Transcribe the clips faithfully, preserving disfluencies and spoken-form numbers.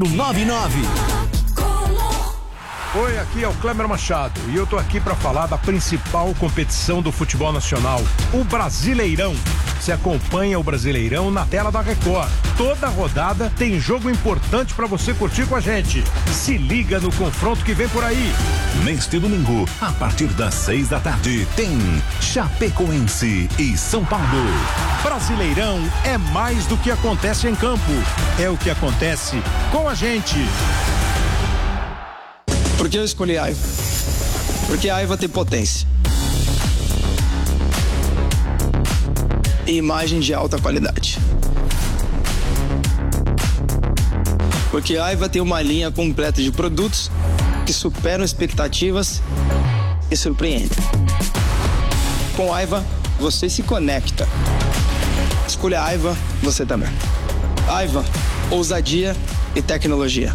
nove nove. Oi, aqui é o Cléber Machado e eu tô aqui para falar da principal competição do futebol nacional, o Brasileirão. Você acompanha o Brasileirão na tela da Record. Toda rodada tem jogo importante para você curtir com a gente. Se liga no confronto que vem por aí. Neste domingo, a partir das seis da tarde, tem Chapecoense e São Paulo. Brasileirão é mais do que acontece em campo, é o que acontece com a gente. Por que eu escolhi a Aiva? Porque a Aiva tem potência e imagem de alta qualidade. Porque a Aiva tem uma linha completa de produtos que superam expectativas e surpreendem. Com a Aiva, você se conecta. Escolha a Aiva, você também. Aiva, ousadia e tecnologia.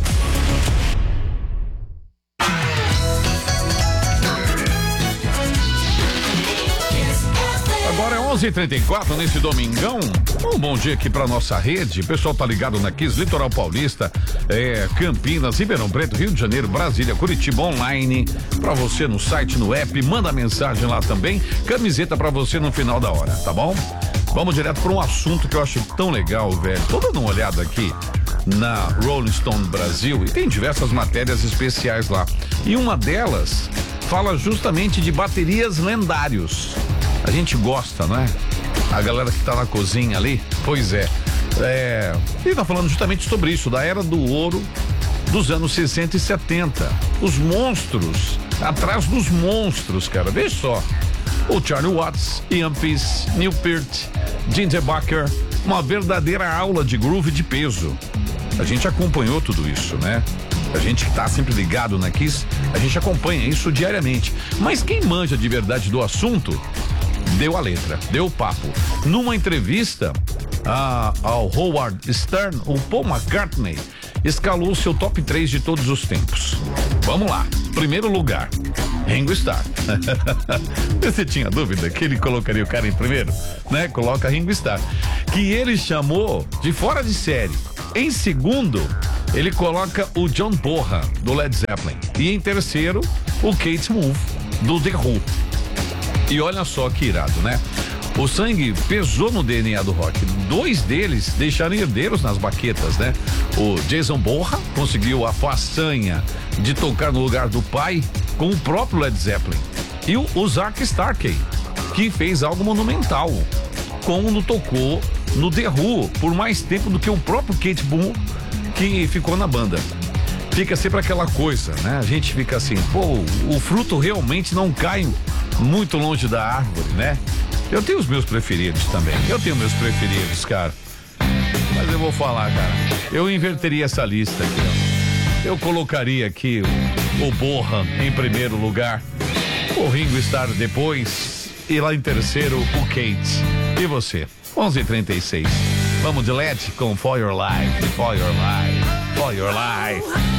Agora é onze e trinta e quatro nesse domingão. Um bom dia aqui pra nossa rede. O pessoal tá ligado na Kiss, Litoral Paulista, é, Campinas, Ribeirão Preto, Rio de Janeiro, Brasília, Curitiba online. Pra você no site, no app, manda mensagem lá também. Camiseta pra você no final da hora, tá bom? Vamos direto pra um assunto que eu acho tão legal, velho. Tô dando uma olhada aqui na Rolling Stone Brasil e tem diversas matérias especiais lá. E uma delas fala justamente de baterias lendários. A gente gosta, né? A galera que tá na cozinha ali, pois é. É, ele tá falando justamente sobre isso, da era do ouro dos anos sessenta e setenta. Os monstros, atrás dos monstros, cara. Veja só. O Charlie Watts, Ian Peace, Neil Peart, Ginger Baker, uma verdadeira aula de groove de peso. A gente acompanhou tudo isso, né? A gente que tá sempre ligado na Kiss, a gente acompanha isso diariamente. Mas quem manja de verdade do assunto, deu a letra, deu o papo. Numa entrevista a, ao Howard Stern, o Paul McCartney escalou seu top três de todos os tempos. Vamos lá. Primeiro lugar, Ringo Starr. Você tinha dúvida que ele colocaria o cara em primeiro? Né? Coloca Ringo Starr, que ele chamou de fora de série. Em segundo, ele coloca o John Bonham, do Led Zeppelin. E em terceiro, o Keith Moon, do The Who. E olha só que irado, né? O sangue pesou no D N A do rock. Dois deles deixaram herdeiros nas baquetas, né? O Jason Bonham conseguiu a façanha de tocar no lugar do pai com o próprio Led Zeppelin. E o, o Zak Starkey, que fez algo monumental, quando tocou no The Who por mais tempo do que o próprio Keith Moon, que ficou na banda. Fica sempre aquela coisa, né? A gente fica assim, pô, o fruto realmente não cai muito longe da árvore, né? Eu tenho os meus preferidos também. Eu tenho meus preferidos, cara. Mas eu vou falar, cara. Eu inverteria essa lista aqui, ó. Eu colocaria aqui o, o Bonham em primeiro lugar, o Ringo Starr depois e lá em terceiro o Kate. E você? onze e trinta e seis. Vamos de L E D com For Your Life, For Your Life, For Your Life.